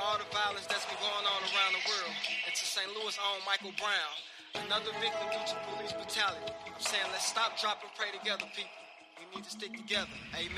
all the violence that's been going on around the world. And to St. Louis' own Michael Brown, another victim due to police brutality. I'm saying let's stop, drop, and pray together, people. We need to stick together. Amen.